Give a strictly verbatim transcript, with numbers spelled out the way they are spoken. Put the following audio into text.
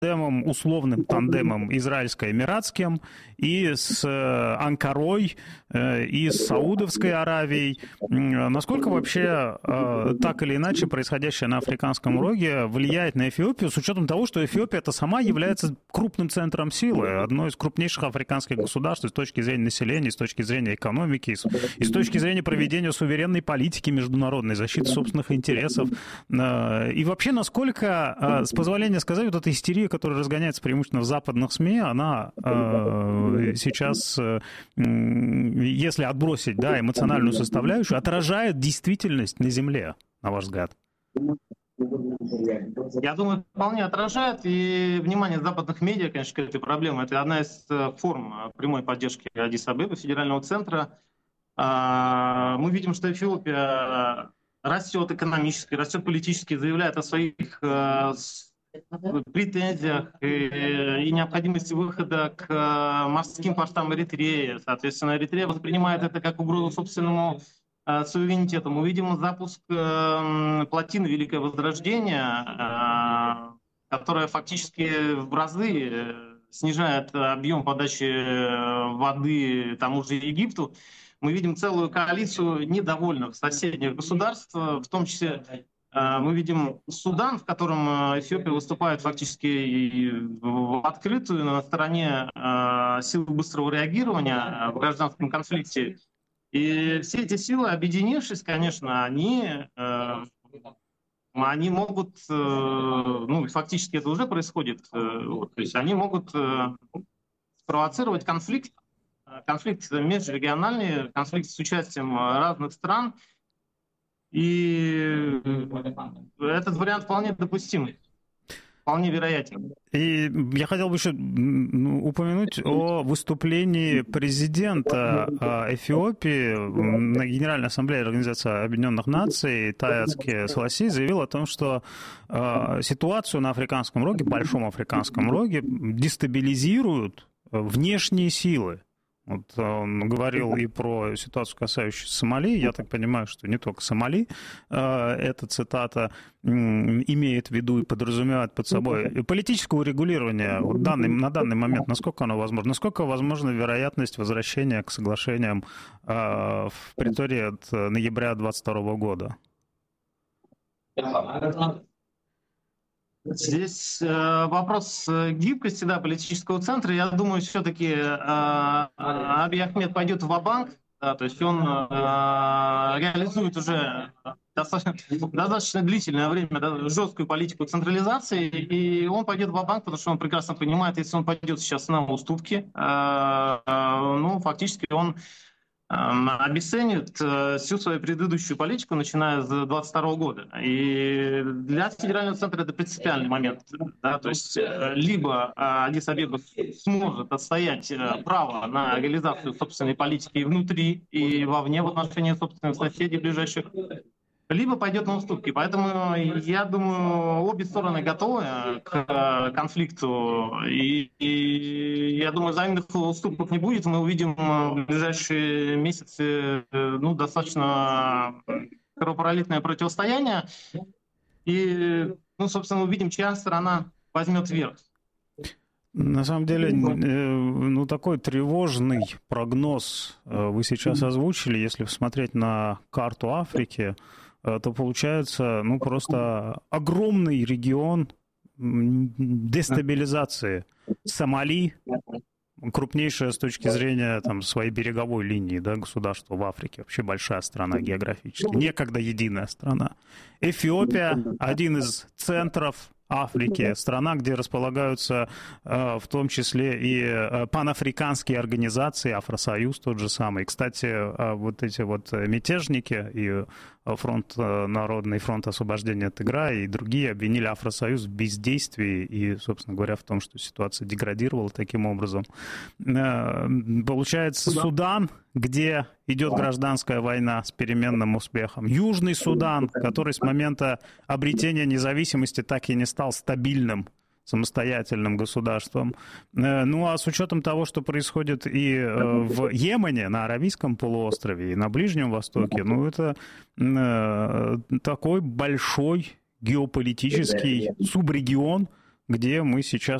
тандемом, условным тандемом израильско-эмиратским, и с Анкарой, и с Саудовской Аравией. Насколько вообще так или иначе происходящее на Африканском роге влияет на Эфиопию, с учетом того, что Эфиопия это сама является крупным центром силы, одно из крупнейших африканских государств с точки зрения населения, с точки зрения экономики, и с точки зрения проведения суверенной политики международной, защиты собственных интересов. И вообще, насколько, с позволения сказать, вот эта истерия, которая разгоняется преимущественно в западных СМИ, она э, сейчас, э, если отбросить, да, эмоциональную составляющую, отражает действительность на Земле, на ваш взгляд? Я думаю, вполне отражает. И внимание западных медиа, конечно, к этой проблеме. Это одна из форм прямой поддержки Аддис-Абебы, федерального центра. Мы видим, что Эфиопия растет экономически, растет политически, заявляет о своих претензиях и, и необходимости выхода к морским портам Эритреи. Соответственно, Эритрея воспринимает это как угрозу собственному э, суверенитету. Мы видим запуск э, плотины Великое Возрождение, э, которая фактически в разы э, снижает объем подачи воды тому же Египту. Мы видим целую коалицию недовольных соседних государств, в том числе мы видим Судан, в котором Эфиопия выступает фактически в открытую на стороне сил быстрого реагирования в гражданском конфликте. И все эти силы, объединившись, конечно, они, они могут, ну, фактически это уже происходит, то есть они могут спровоцировать конфликт, конфликт межрегиональный, конфликт с участием разных стран. И этот вариант вполне допустимый, вполне вероятен. И я хотел бы еще упомянуть о выступлении президента Эфиопии на Генеральной Ассамблее Организации Объединенных Наций. Тае Аtsке-Селаси заявил о том, что ситуацию на Африканском роге, Большом Африканском роге, дестабилизируют внешние силы. Вот он говорил и про ситуацию, касающуюся Сомали. Я так понимаю, что не только Сомали. Эта цитата имеет в виду и подразумевает под собой политическое урегулирование вот данный, на данный момент. Насколько оно возможно? Насколько возможна вероятность возвращения к соглашениям в Претории от ноября двадцать второго года? Здесь э, вопрос гибкости, да, политического центра. Я думаю, все-таки э, Абий Ахмед пойдет ва-банк, да, то есть он э, реализует уже достаточно, достаточно длительное время, да, жесткую политику централизации, и он пойдет ва-банк, потому что он прекрасно понимает, если он пойдет сейчас на уступки, э, э, ну, фактически он обесценит всю свою предыдущую политику, начиная с двадцать второго года. И для федерального центра это принципиальный момент. Да? То есть либо Аддис-Абеба сможет отстоять право на реализацию собственной политики и внутри, и вовне в отношении собственных соседей ближайших, либо пойдет на уступки. Поэтому, я думаю, обе стороны готовы к конфликту. И, и я думаю, взаимных уступок не будет. Мы увидим в ближайшие месяцы ну, достаточно кровопролитное противостояние. И, ну, собственно, увидим, чья сторона возьмет верх. На самом деле, ну, такой тревожный прогноз вы сейчас озвучили. Если посмотреть на карту Африки, то получается, ну, просто огромный регион дестабилизации. Сомали, крупнейшее с точки зрения там, своей береговой линии, да, государство в Африке, вообще большая страна географически, некогда единая страна. Эфиопия, один из центров Африки, страна, где располагаются в том числе и панафриканские организации, Афросоюз тот же самый. Кстати, вот эти вот мятежники и Фронт Народный, Фронт освобождения Тиграя и другие обвинили Афросоюз в бездействии и, собственно говоря, в том, что ситуация деградировала таким образом. Получается, Судан, где идет гражданская война с переменным успехом. Южный Судан, который с момента обретения независимости так и не стал стабильным самостоятельным государством. Ну, а с учетом того, что происходит и в Йемене, на Аравийском полуострове, и на Ближнем Востоке, ну, это такой большой геополитический субрегион, где мы сейчас